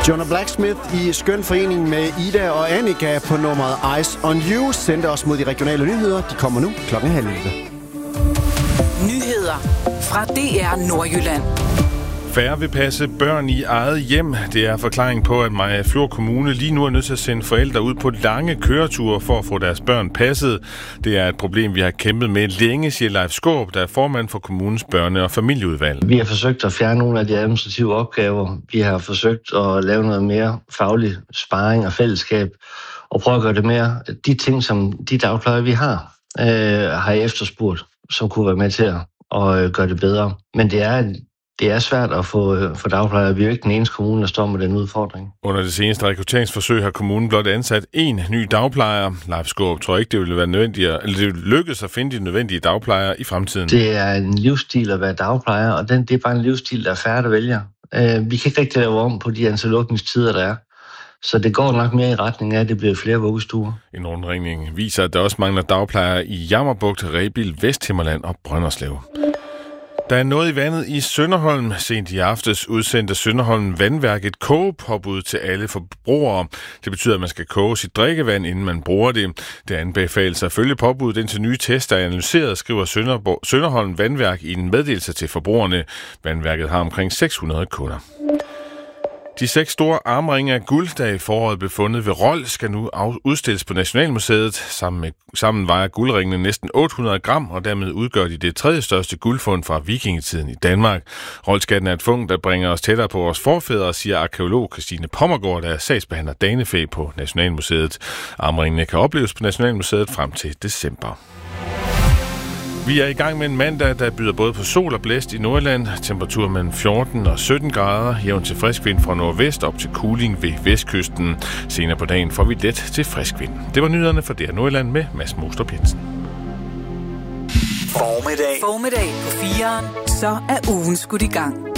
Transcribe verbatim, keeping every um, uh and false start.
Jonah Blacksmith i skøn forening med Ida og Annika på nummeret Eyes on You sendte os mod de regionale nyheder. De kommer nu klokken halv elleve. Nyheder fra D R Nordjylland. Færre vil passe børn i eget hjem. Det er forklaring på, at Mariagerfjord Kommune lige nu er nødt til at sende forældre ud på lange køreture for at få deres børn passet. Det er et problem, vi har kæmpet med længe, siger Leif Skaarup, der er formand for kommunens børne- og familieudvalg. Vi har forsøgt at fjerne nogle af de administrative opgaver. Vi har forsøgt at lave noget mere faglig sparring og fællesskab og prøve at gøre det mere. De ting, som de dagplejere, vi har, øh, har jeg efterspurgt, som kunne være med til at og gøre det bedre. Men det er Det er svært at få, få dagplejere. Vi er jo ikke den eneste kommune, der står med den udfordring. Under det seneste rekrutteringsforsøg har kommunen blot ansat én ny dagplejer. Leif Skaarup tror ikke, det ville være nødvendigt, eller det ville lykkes at finde de nødvendige dagplejere i fremtiden. Det er en livsstil at være dagplejer, og den, det er bare en livsstil, der er færre, der vælger. Uh, vi kan ikke rigtig lave om på de antal lukningstider, der er. Så det går nok mere i retning af, at det bliver flere vuggestuer. En rundringning viser, at der også mangler dagplejere i Jammerbugt, Rebild, Vesthimmerland og Brønderslev. Der er noget i vandet i Sønderholm. Sent i aftes udsendte Sønderholm Vandværk et kogepåbud til alle forbrugere. Det betyder, at man skal koge sit drikkevand, inden man bruger det. Det anbefales at følge påbuddet indtil nye tester er analyseret, skriver Sønderborg, Sønderholm Vandværk i en meddelelse til forbrugerne. Vandværket har omkring seks hundrede kunder. De seks store armringe af guld, der i foråret blev fundet ved Rold, skal nu udstilles på Nationalmuseet. Sammen, med, sammen vejer guldringene næsten otte hundrede gram, og dermed udgør de det tredje største guldfund fra vikingetiden i Danmark. Roldskatten er et fund, der bringer os tættere på vores forfædre, siger arkæolog Christine Pommergaard, der er sagsbehandler danefæ på Nationalmuseet. Armringene kan opleves på Nationalmuseet frem til december. Vi er i gang med en mandag, der byder både på sol og blæst i Nordjylland. Temperatur mellem fjorten og sytten grader. Jævn til frisk vind fra nordvest op til kuling ved vestkysten. Senere på dagen får vi let til frisk vind. Det var nyhederne fra D R Nordjylland med Mads Mostrup Jensen. Formiddag. Formiddag på fireren. Så er ugen skudt i gang.